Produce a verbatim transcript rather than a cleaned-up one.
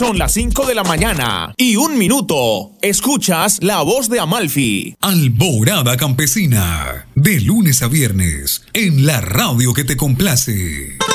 Son las cinco de la mañana y un minuto. Escuchas la voz de Amalfi. Alborada Campesina, de lunes a viernes, en la radio que te complace.